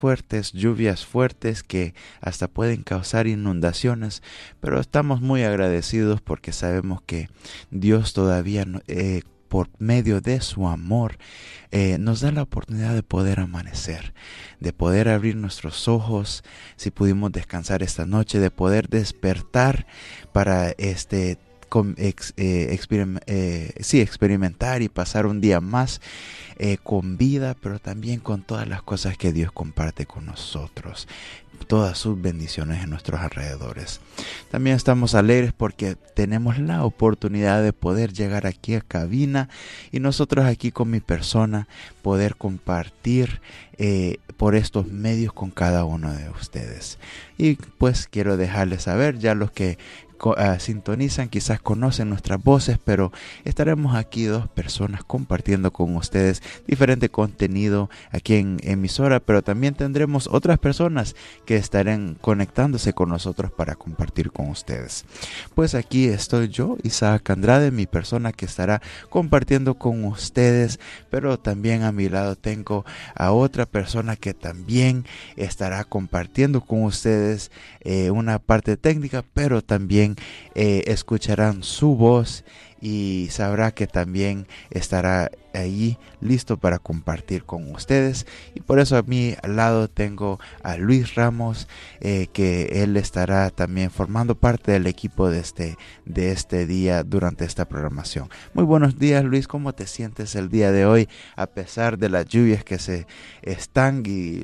fuertes, lluvias fuertes que hasta pueden causar inundaciones, pero estamos muy agradecidos porque sabemos que Dios todavía por medio de su amor nos da la oportunidad de poder amanecer, de poder abrir nuestros ojos, si pudimos descansar esta noche, de poder despertar para experimentar y pasar un día más con vida, pero también con todas las cosas que Dios comparte con nosotros, todas sus bendiciones en nuestros alrededores. También estamos alegres porque tenemos la oportunidad de poder llegar aquí a cabina y nosotros aquí con mi persona poder compartir por estos medios con cada uno de ustedes. Y pues quiero dejarles saber, ya los que sintonizan quizás conocen nuestras voces, pero estaremos aquí dos personas compartiendo con ustedes diferente contenido aquí en emisora, pero también tendremos otras personas que estarán conectándose con nosotros para compartir con ustedes. Pues aquí estoy yo, Isaac Andrade, mi persona que estará compartiendo con ustedes, pero también a mi lado tengo a otra persona que también estará compartiendo con ustedes una parte técnica, pero también escucharán su voz y sabrá que también estará ahí listo para compartir con ustedes. Y por eso a mi lado tengo a Luis Ramos, que él estará también formando parte del equipo de este día durante esta programación. Muy buenos días, Luis, ¿cómo te sientes el día de hoy a pesar de las lluvias que se están y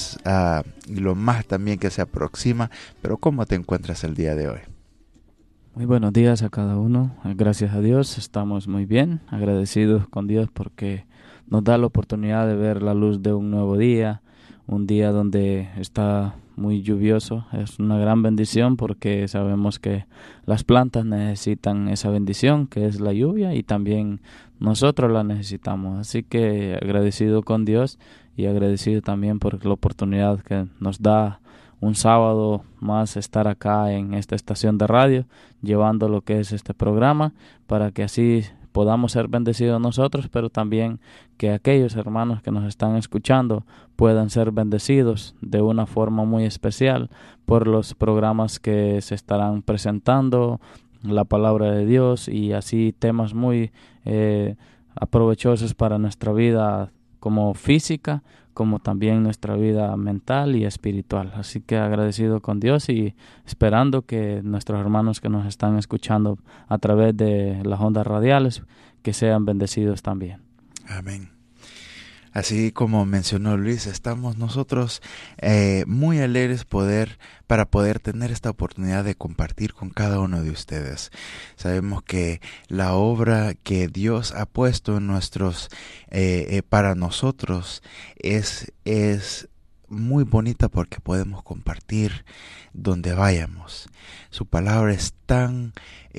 lo más también que se aproxima? Pero ¿cómo te encuentras el día de hoy? Muy buenos días a cada uno. Gracias a Dios estamos muy bien, agradecidos con Dios porque nos da la oportunidad de ver la luz de un nuevo día, un día donde está muy lluvioso. Es una gran bendición porque sabemos que las plantas necesitan esa bendición que es la lluvia y también nosotros la necesitamos. Así que agradecido con Dios y agradecido también por la oportunidad que nos da un sábado más estar acá en esta estación de radio llevando lo que es este programa para que así podamos ser bendecidos nosotros, pero también que aquellos hermanos que nos están escuchando puedan ser bendecidos de una forma muy especial por los programas que se estarán presentando, la palabra de Dios y así temas muy aprovechosos para nuestra vida como física, como también nuestra vida mental y espiritual. Así que agradecido con Dios y esperando que nuestros hermanos que nos están escuchando a través de las ondas radiales, que sean bendecidos también. Amén. Así como mencionó Luis, estamos nosotros muy alegres para poder tener esta oportunidad de compartir con cada uno de ustedes. Sabemos que la obra que Dios ha puesto en para nosotros es muy bonita porque podemos compartir donde vayamos. Su palabra es tan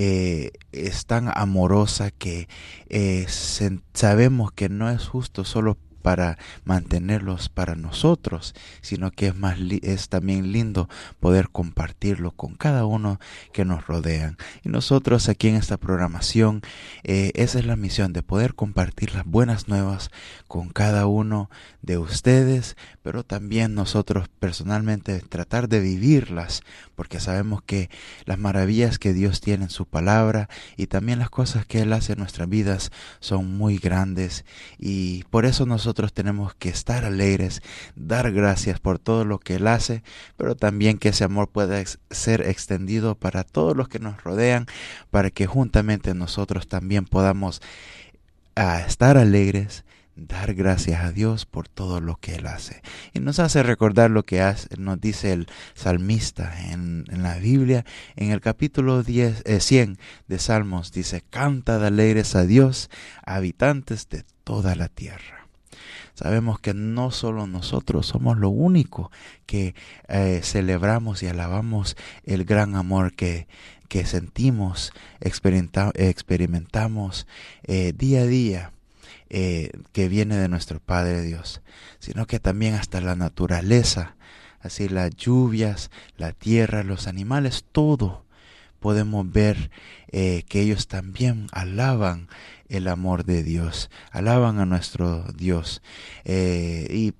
amorosa que sabemos que no es justo solo para mantenerlos para nosotros, sino que es también lindo poder compartirlo con cada uno que nos rodean. Y nosotros aquí en esta programación, esa es la misión, de poder compartir las buenas nuevas con cada uno de ustedes, pero también nosotros personalmente tratar de vivirlas, porque sabemos que las maravillas que Dios tiene en su palabra y también las cosas que Él hace en nuestras vidas son muy grandes, y por eso nosotros tenemos que estar alegres, dar gracias por todo lo que Él hace, pero también que ese amor pueda ser extendido para todos los que nos rodean, para que juntamente nosotros también podamos estar alegres, dar gracias a Dios por todo lo que Él hace. Y nos hace recordar lo que nos dice el salmista en la Biblia, en el capítulo 100 de Salmos, dice: cantad alegres a Dios, habitantes de toda la tierra. Sabemos que no solo nosotros somos lo único que celebramos y alabamos el gran amor que sentimos, experimentamos día a día, que viene de nuestro Padre Dios, sino que también hasta la naturaleza, así las lluvias, la tierra, los animales, todo podemos ver que ellos también alaban el amor de Dios, alaban a nuestro Dios, y por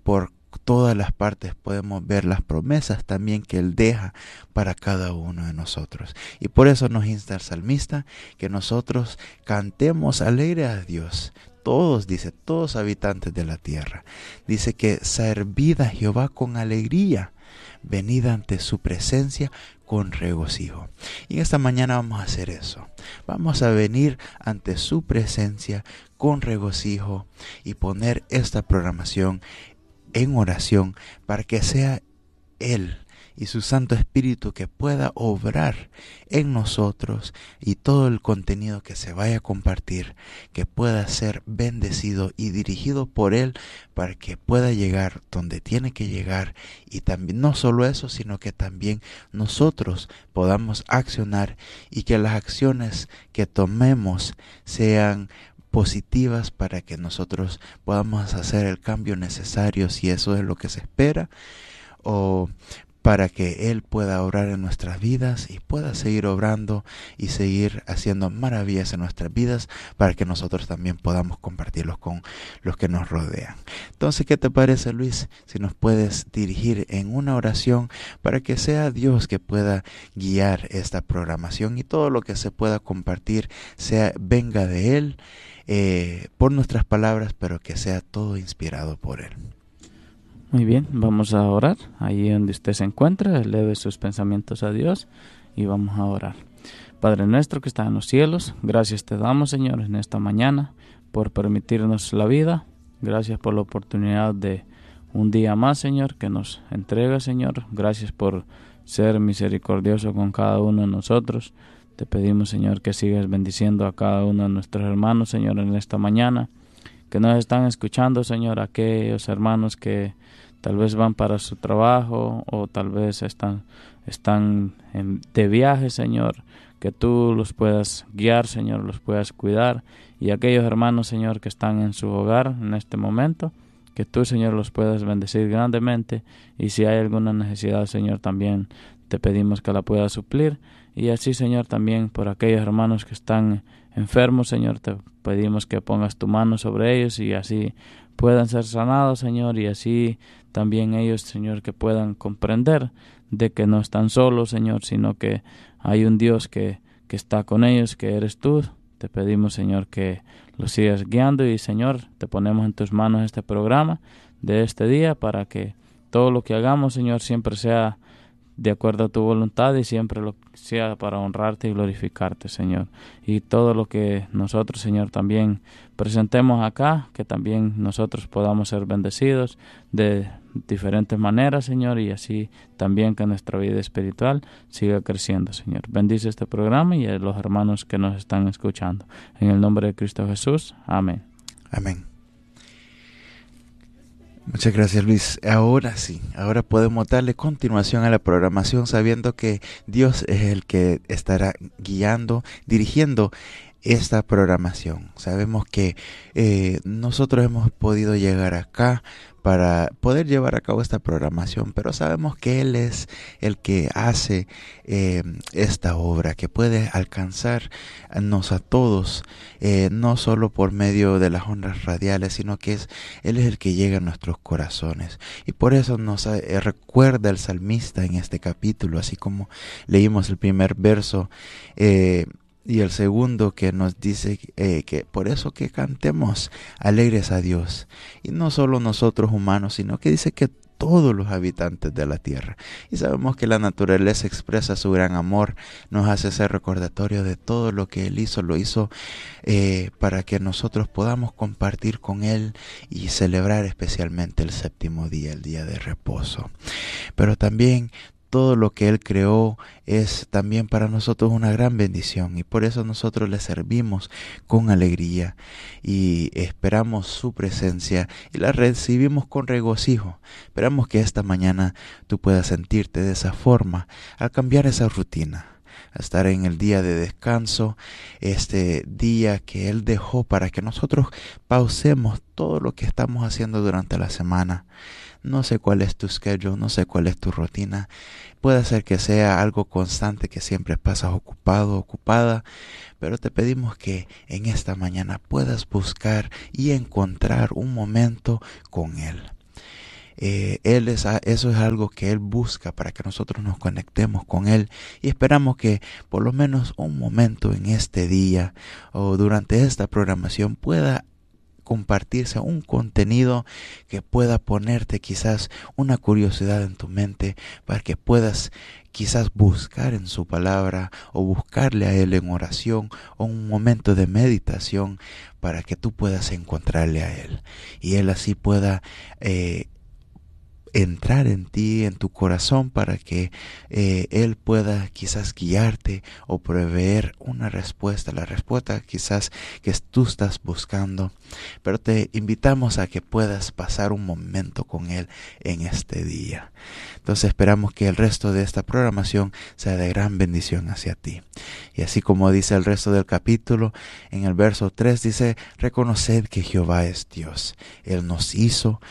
todas las partes podemos ver las promesas también que Él deja para cada uno de nosotros. Y por eso nos insta el salmista que nosotros cantemos alegre a Dios. Todos, dice, todos habitantes de la tierra. Dice que servid a Jehová con alegría, venid ante su presencia con regocijo. Y esta mañana vamos a hacer eso. Vamos a venir ante su presencia con regocijo y poner esta programación en oración para que sea Él y su Santo Espíritu que pueda obrar en nosotros, y todo el contenido que se vaya a compartir que pueda ser bendecido y dirigido por Él para que pueda llegar donde tiene que llegar. Y también no solo eso, sino que también nosotros podamos accionar y que las acciones que tomemos sean positivas para que nosotros podamos hacer el cambio necesario, si eso es lo que se espera, o para que Él pueda obrar en nuestras vidas y pueda seguir obrando y seguir haciendo maravillas en nuestras vidas para que nosotros también podamos compartirlos con los que nos rodean. Entonces, ¿qué te parece, Luis? Si nos puedes dirigir en una oración para que sea Dios que pueda guiar esta programación y todo lo que se pueda compartir venga de Él, por nuestras palabras, pero que sea todo inspirado por Él. Muy bien, vamos a orar. Allí donde usted se encuentra, eleve sus pensamientos a Dios y vamos a orar. Padre nuestro que está en los cielos, gracias te damos, Señor, en esta mañana por permitirnos la vida. Gracias por la oportunidad de un día más, Señor, que nos entrega, Señor. Gracias por ser misericordioso con cada uno de nosotros. Te pedimos, Señor, que sigas bendiciendo a cada uno de nuestros hermanos, Señor, en esta mañana, que nos están escuchando, Señor, aquellos hermanos que tal vez van para su trabajo o tal vez están de viaje, Señor, que tú los puedas guiar, Señor, los puedas cuidar. Y aquellos hermanos, Señor, que están en su hogar en este momento, que tú, Señor, los puedas bendecir grandemente. Y si hay alguna necesidad, Señor, también te pedimos que la puedas suplir. Y así, Señor, también por aquellos hermanos que están enfermos, Señor, te pedimos que pongas tu mano sobre ellos y así puedan ser sanados, Señor, y así también ellos, Señor, que puedan comprender de que no están solos, Señor, sino que hay un Dios que está con ellos, que eres tú. Te pedimos, Señor, que los sigas guiando y, Señor, te ponemos en tus manos este programa de este día para que todo lo que hagamos, Señor, siempre sea de acuerdo a tu voluntad y siempre lo sea para honrarte y glorificarte, Señor. Y todo lo que nosotros, Señor, también presentemos acá, que también nosotros podamos ser bendecidos de diferentes maneras, Señor, y así también que nuestra vida espiritual siga creciendo, Señor. Bendice este programa y a los hermanos que nos están escuchando. En el nombre de Cristo Jesús. Amén. Amén. Muchas gracias, Luis. Ahora sí, ahora podemos darle continuación a la programación sabiendo que Dios es el que estará guiando, dirigiendo esta programación. Sabemos que nosotros hemos podido llegar acá para poder llevar a cabo esta programación, pero sabemos que Él es el que hace esta obra, que puede alcanzarnos a todos, no solo por medio de las ondas radiales, sino que Él es el que llega a nuestros corazones. Y por eso nos recuerda el salmista en este capítulo, así como leímos el primer verso, y el segundo que nos dice que por eso que cantemos alegres a Dios. Y no solo nosotros humanos, sino que dice que todos los habitantes de la tierra. Y sabemos que la naturaleza expresa su gran amor, nos hace ese recordatorio de todo lo que Él hizo, lo hizo para que nosotros podamos compartir con Él y celebrar especialmente el séptimo día, el día de reposo. Pero también todo lo que Él creó es también para nosotros una gran bendición y por eso nosotros le servimos con alegría y esperamos su presencia y la recibimos con regocijo. Esperamos que esta mañana tú puedas sentirte de esa forma al cambiar esa rutina, a estar en el día de descanso, este día que Él dejó para que nosotros pausemos todo lo que estamos haciendo durante la semana. No sé cuál es tu schedule, no sé cuál es tu rutina. Puede ser que sea algo constante, que siempre pasas ocupado, ocupada, pero te pedimos que en esta mañana puedas buscar y encontrar un momento con Él. eso es algo que Él busca para que nosotros nos conectemos con Él, y esperamos que por lo menos un momento en este día o durante esta programación pueda compartirse un contenido que pueda ponerte quizás una curiosidad en tu mente para que puedas quizás buscar en su palabra o buscarle a Él en oración o un momento de meditación para que tú puedas encontrarle a Él y Él así pueda entrar en ti, en tu corazón, para que Él pueda quizás guiarte o proveer una respuesta, la respuesta quizás que tú estás buscando. Pero te invitamos a que puedas pasar un momento con Él en este día. Entonces esperamos que el resto de esta programación sea de gran bendición hacia ti. Y así como dice el resto del capítulo, en el verso 3 dice: reconoced que Jehová es Dios. Él nos hizo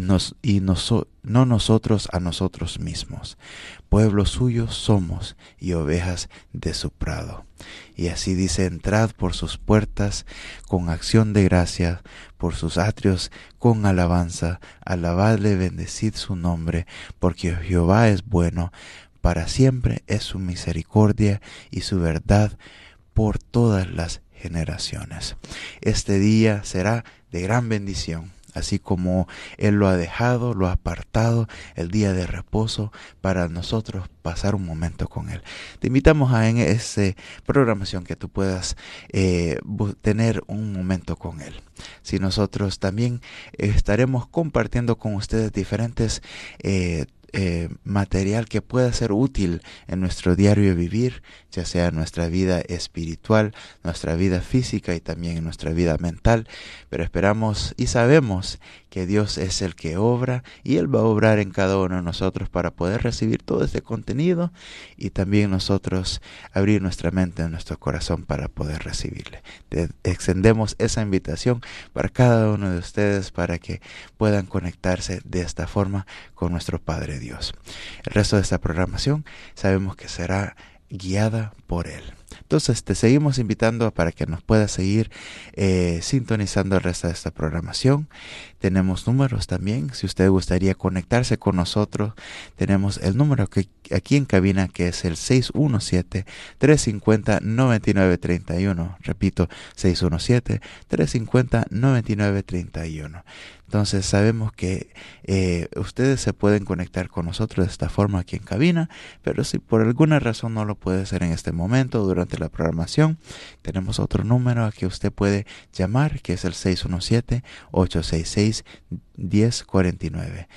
no nosotros a nosotros mismos. Pueblo suyo somos y ovejas de su prado. Y así dice: entrad por sus puertas con acción de gracia, por sus atrios con alabanza, alabadle, bendecid su nombre, porque Jehová es bueno, para siempre es su misericordia y su verdad por todas las generaciones. Este día será de gran bendición, así como Él lo ha dejado, lo ha apartado, el día de reposo, para nosotros pasar un momento con Él. Te invitamos a en esa programación que tú puedas tener un momento con Él. Si nosotros también estaremos compartiendo con ustedes diferentes material que pueda ser útil en nuestro diario vivir, ya sea en nuestra vida espiritual, nuestra vida física y también en nuestra vida mental. Pero esperamos y sabemos que Dios es el que obra y Él va a obrar en cada uno de nosotros para poder recibir todo este contenido y también nosotros abrir nuestra mente, nuestro corazón para poder recibirle. Te extendemos esa invitación para cada uno de ustedes para que puedan conectarse de esta forma con nuestro Padre Dios. El resto de esta programación sabemos que será guiada por Él. Entonces te seguimos invitando para que nos puedas seguir sintonizando el resto de esta programación. Tenemos números también, si usted gustaría conectarse con nosotros, tenemos el número que aquí en cabina, que es el 617-350-9931. Repito, 617-350-9931. Entonces sabemos que ustedes se pueden conectar con nosotros de esta forma aquí en cabina, pero si por alguna razón no lo puede hacer en este momento durante la programación, tenemos otro número a que usted puede llamar, que es el 617-866-1049.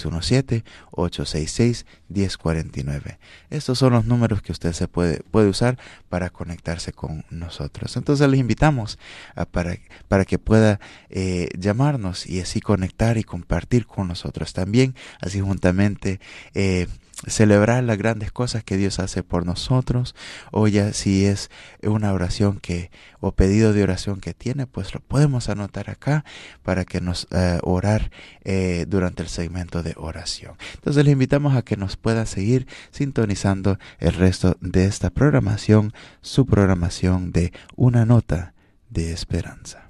617-866-1049. Estos son los números que usted puede usar para conectarse con nosotros. Entonces les invitamos para que pueda llamarnos y así conectar y compartir con nosotros también, así juntamente celebrar las grandes cosas que Dios hace por nosotros, o ya si es una oración o pedido de oración que tiene, pues lo podemos anotar acá para que nos orar durante el segmento de oración. Entonces le invitamos a que nos pueda seguir sintonizando el resto de esta programación, su programación de Una Nota de Esperanza.